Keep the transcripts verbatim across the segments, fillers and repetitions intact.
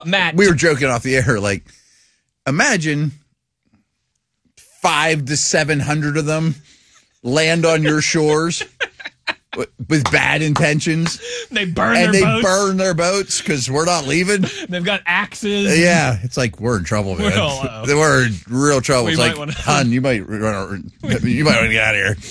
Matt, we were joking off the air. Like, imagine five to seven hundred of them land on your shores with bad intentions. They burn and their they boats. burn their boats because we're not leaving. They've got axes. Yeah, it's like we're in trouble, man. We're, all, uh, we're in real trouble. We It's might like, wanna- hon, you might, you might want to get out of here.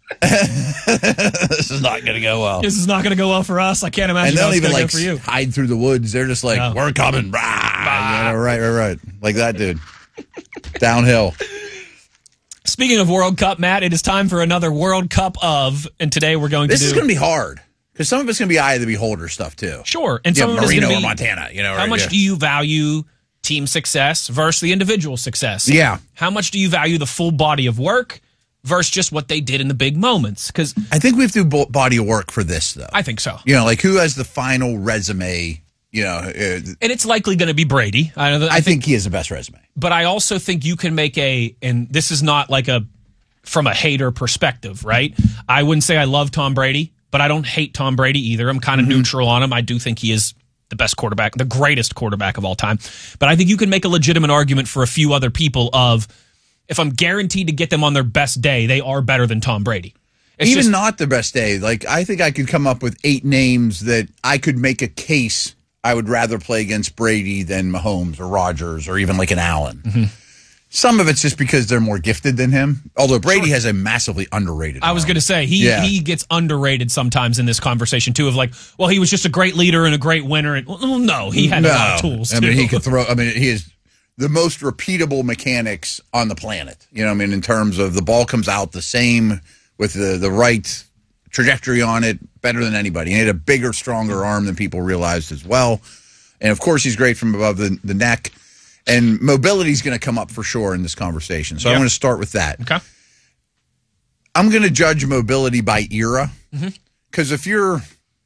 This is not going to go well. This is not going to go well for us. I can't imagine And how they'll it's even going like to go for you. hide through the woods. They're just like, No. we're coming. Rah! You know, right, right, right. Like that dude. Downhill. Speaking of World Cup, Matt, it is time for another World Cup of, and today we're going This to do... is going to be hard because some of it's going to be eye of the beholder stuff too. Sure. And Yeah, some of it is Marino going or to be... Montana. You know, How right, much yeah. do you value team success versus the individual success? Yeah. How much do you value the full body of work versus just what they did in the big moments? Because I think we have to do bo- body of work for this though. I think so. You know, like who has the final resume? You know, uh, And it's likely going to be Brady. I, know that, I, I think he has the best resume. but I also think you can make a, and this is not like a, from a hater perspective, right? I wouldn't say I love Tom Brady, but I don't hate Tom Brady either. I'm kind of Mm-hmm. neutral on him. I do think he is the best quarterback, the greatest quarterback of all time. But I think you can make a legitimate argument for a few other people of, if I'm guaranteed to get them on their best day, they are better than Tom Brady. It's Even just, not the best day. Like, I think I could come up with eight names that I could make a case I would rather play against Brady than Mahomes or Rodgers or even like an Allen. Mm-hmm. Some of it's just because they're more gifted than him. Although Brady has a massively underrated I was arm. going to say, he Yeah. he gets underrated sometimes in this conversation, too, of like, well, he was just a great leader and a great winner. And well, no, he had a lot of tools, I too. mean, he could throw. I mean, he is the most repeatable mechanics on the planet. You know, I mean, in terms of the ball comes out the same with the the right trajectory on it, better than anybody. And he had a bigger, stronger arm than people realized as well. And of course, he's great from above the, the neck. And mobility is going to come up for sure in this conversation. So Yep. I'm going to start with that. Okay. I'm going to judge mobility by era. Mm-hmm. Because if you're,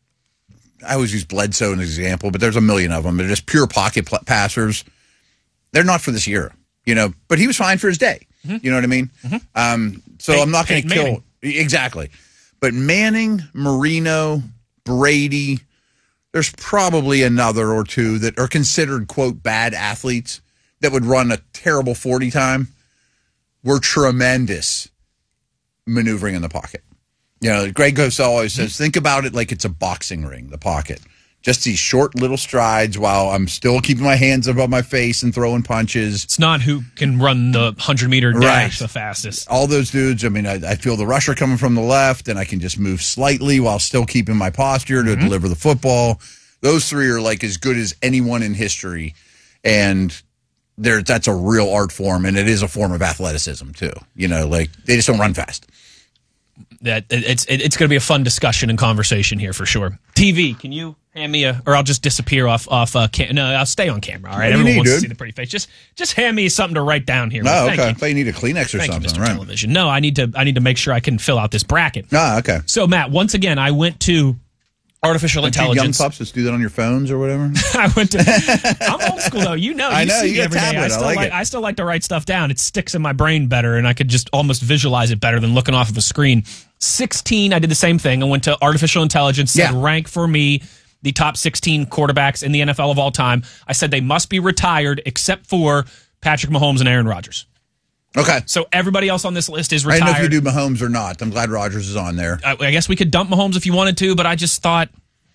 I always use Bledsoe as an example, but there's a million of them. They're just pure pocket pl- passers. They're not for this era, you know, but he was fine for his day. Mm-hmm. You know what I mean? Um, so Pey- I'm not going to Peyton kill. Exactly. But Manning, Marino, Brady, there's probably another or two that are considered, quote, bad athletes that would run a terrible forty time. Were tremendous maneuvering in the pocket. You know, Greg Cosell always says, think about it like it's a boxing ring, the pocket. Just these short little strides while I'm still keeping my hands above my face and throwing punches. It's not who can run the hundred-meter dash Right. the fastest. All those dudes, I mean, I, I feel the rusher coming from the left, and I can just move slightly while still keeping my posture to Mm-hmm. deliver the football. Those three are like as good as anyone in history. And there, that's a real art form, and it is a form of athleticism, too. You know, like, they just don't run fast. That it- it's it, it's going to be a fun discussion and conversation here for sure. T V, can you hand me a, or I'll just disappear off off. Uh, cam- no, I'll stay on camera. All right, What do you everyone need, wants to dude? see the pretty face. Just just hand me something to write down here. Oh, Thank okay. I you. thought you need a Kleenex or Thank you, something, Mister right? Television. No, I need to I need to make sure I can fill out this bracket. Ah, okay. So Matt, once again, I went to artificial Don't you young intelligence. pups just do that on your phones or whatever? I went to. I'm old school though. You know. You I know, See you me got every day. tablet. I I still like like. it. I still like to write stuff down. It sticks in my brain better, and I could just almost visualize it better than looking off of a screen. sixteen. I did the same thing. I went to artificial intelligence. Said Yeah. rank for me the top sixteen quarterbacks in the N F L of all time. I said they must be retired except for Patrick Mahomes and Aaron Rodgers. Okay. So everybody else on this list is I retired. don't know if you do Mahomes or not. I'm glad Rodgers is on there. I, I guess we could dump Mahomes if you wanted to, but I just thought.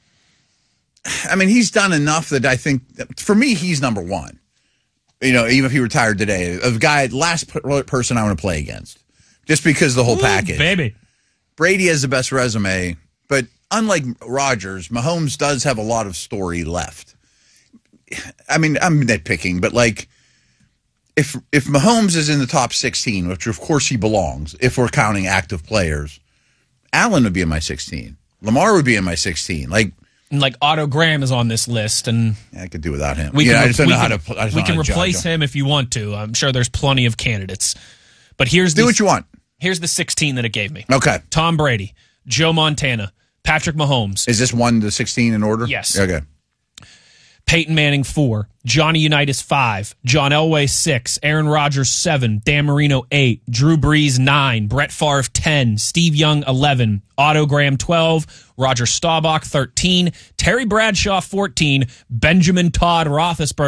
I mean, he's done enough that I think, for me, he's number one. You know, even if he retired today, a guy, last per- person I want to play against, just because the whole Ooh, package. baby. Brady has the best resume, but unlike Rodgers, Mahomes does have a lot of story left. I mean, I'm nitpicking, but like, if if Mahomes is in the top sixteen, which of course he belongs, if we're counting active players, Allen would be in my sixteen. Lamar would be in my sixteen. Like, And like Otto Graham is on this list, and I could do without him. we Yeah, can, I just don't we know how can- to. I just we don't know can how to replace judge him. him if you want to. I'm sure there's plenty of candidates. But here's Do the, what you want. Here's the sixteen that it gave me. Okay. Tom Brady, Joe Montana, Patrick Mahomes, Is this one to sixteen in order? Yes. Okay. Peyton Manning four, Johnny Unitas five, John Elway six, Aaron Rodgers seven, Dan Marino eight, Drew Brees nine, Brett Favre ten, Steve Young eleven, Otto Graham twelve, Roger Staubach thirteen, Terry Bradshaw fourteen, Benjamin Todd Roethlisberger